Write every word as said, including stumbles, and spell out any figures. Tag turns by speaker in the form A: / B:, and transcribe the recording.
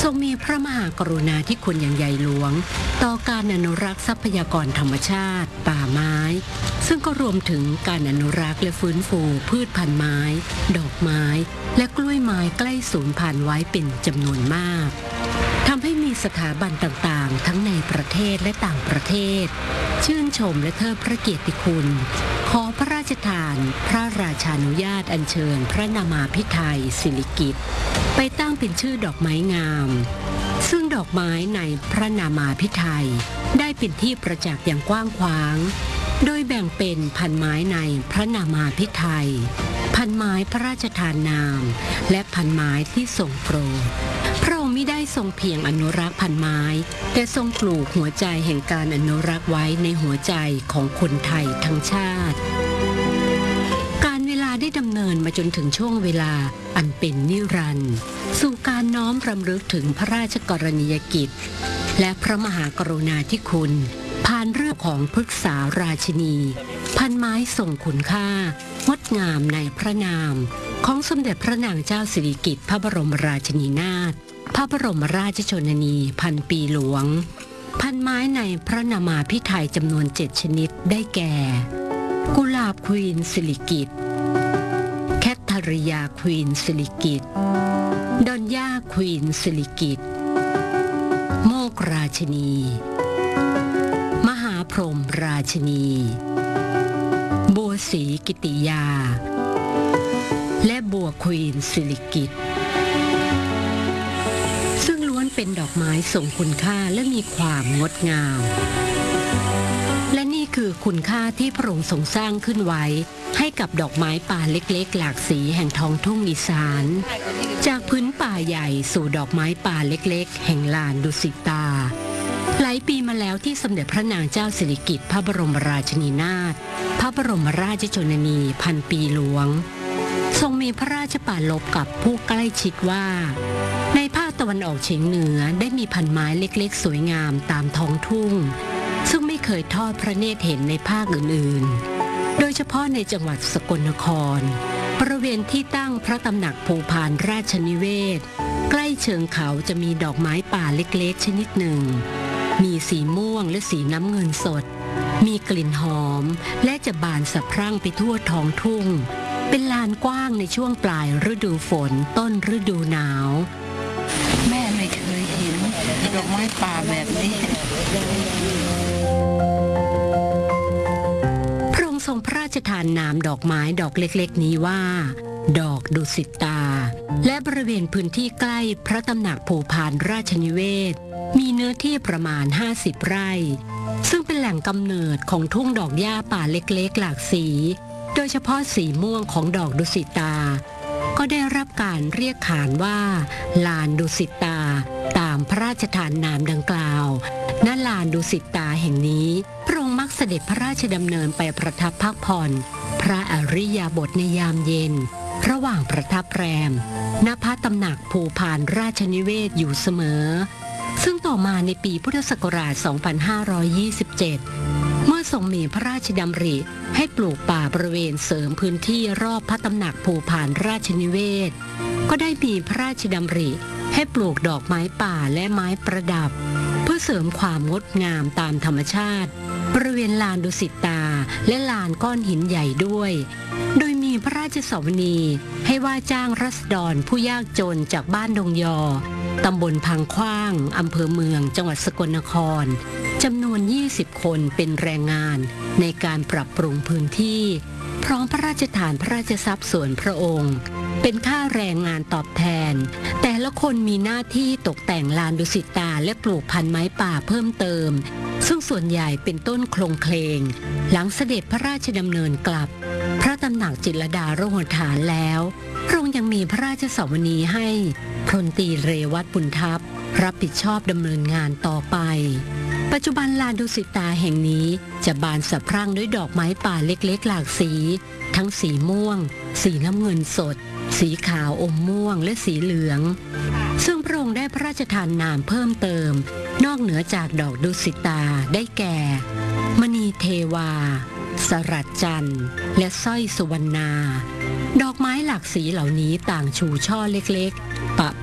A: ทรงมีพระมหากรุณาธิคุณอย่างใหญ่หลวงต่อการอนุรักษ์ทรัพยากรธรรมชาติป่าไม้ซึ่งก็รวมถึงการอนุรักษ์และฟื้นฟูพืชพันธุ์ไม้ดอกไม้และกล้วยไม้ใกล้สูญพันธุ์ไว้เป็นจำนวนมากทำให้มีสถาบันต่างๆทั้งในประเทศและต่างประเทศชื่นชมและเทิดพระเกียรติคุณขอพระราชทานพระราชานุญาตอัญเชิญพระนามาภิไธยสิริกิติ์ไปตั้งเป็นชื่อดอกไม้งามซึ่งดอกไม้ในพระนามาภิไธยได้เป็นที่ประจักษ์อย่างกว้างขวางโดยแบ่งเป็นพันไม้ในพระนามาภิไธยพันไม้พระราชทานนามและพันไม้ที่ทรงโปรดพระองค์ไม่ได้ทรงเพียงอนุรักษ์พันไม้แต่ทรงปลูกหัวใจแห่งการอนุรักษ์ไว้ในหัวใจของคนไทยทั้งชาติการเวลาได้ดำเนินมาจนถึงช่วงเวลาอันเป็นนิรันดร์สู่การน้อมรำลึกถึงพระราชกรณียกิจและพระมหากรุณาธิคุณผ่านเรื่องของพฤกษาราชินีพันไม้ทรงคุณค่างดงามในพระนามของสมเด็จพระนางเจ้าสิริกิติ์พระบรมราชินีนาถพระบรมราชชนนีพันปีหลวงพันไม้ในพระนามาภิไธยจำนวนเจ็ดชนิดได้แก่กุหลาบควีนสิริกิติ์แคทเธอรียาควีนสิริกิติ์ดอนย่าควีนสิริกิติ์โมกราชินีมหาพรหมราชินีบัวศรีกิติยาและบัวควีนสิริกิติ์ซึ่งล้วนเป็นดอกไม้ทรงคุณค่าและมีความงดงามและนี่คือคุณค่าที่พระองค์ทรงสร้างขึ้นไว้ให้กับดอกไม้ป่าเล็กๆหลากสีแห่งท้องทุ่งอีสานจากพื้นป่าใหญ่สู่ดอกไม้ป่าเล็กๆแห่งลานดุสิตาหลายปีมาแล้วที่สมเด็จพระนางเจ้าสิริกิติ์พระบรมราชินีนาถพระบรมราชชนนีพันปีหลวงทรงมีพระราชปรารภกับผู้ใกล้ชิดว่าในภาคตะวันออกเฉียงเหนือได้มีพันไม้เล็กๆสวยงามตามท้องทุ่งซึ่งไม่เคยทอดพระเนตรเห็นในภาคอื่นๆโดยเฉพาะในจังหวัดสกลนครบริเวณที่ตั้งพระตำหนักภูพานราชนิเวศใกล้เชิงเขาจะมีดอกไม้ป่าเล็กๆชนิดหนึ่งมีสีม่วงและสีน้ำเงินสดมีกลิ่นหอมและจะบานสะพรั่งไปทั่วท้องทุ่งเป็นลานกว้างในช่วงปลายฤดูฝนต้นฤดูหนาว
B: แม่ไม่เคยเห็นดอกไม้ป่าแบบนี้
A: พระองค์ทรงพระราชทานนามดอกไม้ดอกเล็กๆนี้ว่าดอกดุสิตาและบริเวณพื้นที่ใกล้พระตำหนักภูพานราชนิเวศมีเนื้อที่ประมาณห้าสิบไร่ซึ่งเป็นแหล่งกำเนิดของทุ่งดอกหญ้าป่าเล็กๆหลากสีโดยเฉพาะสีม่วงของดอกดุสิตาก็ได้รับการเรียกขานว่าลานดุสิตาตามพระราชทานนามดังกล่าวณลานดุสิตาแห่งนี้พระองค์มักเสด็จพระราชดำเนินไปประทับพักผ่อนพระอริยบทในยามเย็นระหว่างประทับแรมณพระตำหนักภูพานราชนิเวศอยู่เสมอซึ่งต่อมาในปีพุทธศักราช สองพันห้าร้อยยี่สิบเจ็ด เมื่อทรงมีพระราชดำริให้ปลูกป่าบริเวณเสริมพื้นที่รอบพระตำหนักภูพานราชนิเวศก็ได้มีพระราชดำริให้ปลูกดอกไม้ป่าและไม้ประดับเพื่อเสริมความงดงามตามธรรมชาติบริเวณลานดุสิตาและลานก้อนหินใหญ่ด้วยโดยมีพระราชสวนีให้ว่าจ้างรัษฎรผู้ยากจนจากบ้านดงยอตำบลพังขว้างอำเภอเมืองจังหวัดสกลนครจำนวนยี่สิบคนเป็นแรงงานในการปรับปรุงพื้นที่พร้อมพระราชทานพระราชทรัพย์ส่วนพระองค์เป็นค่าแรงงานตอบแทนแต่ละคนมีหน้าที่ตกแต่งลานดุสิตาและปลูกพันไม้ป่าเพิ่มเติมซึ่งส่วนใหญ่เป็นต้นโคลงเคลงหลังเสด็จพระราชดำเนินกลับพระตำหนักจิตรลดาโรหฐานแล้วพระองค์ยังมีพระราชสวนีให้พลตรีเรวัตบุญทัพรับผิดชอบดำเนินงานต่อไปปัจจุบันลานดุสิตาแห่งนี้จะบานสะพรั่งด้วยดอกไม้ป่าเล็กๆหลากสีทั้งสีม่วงสีน้ำเงินสดสีขาวอมม่วงและสีเหลืองซึ่งพระองค์ได้พระราชทานนามเพิ่มเติมนอกเหนือจากดอกดุสิตาได้แก่มณีเทวาสรัจจันทร์และสร้อยสุวรรณาดอกไม้หลากสีเหล่านี้ต่างชูช่อเล็กๆปะ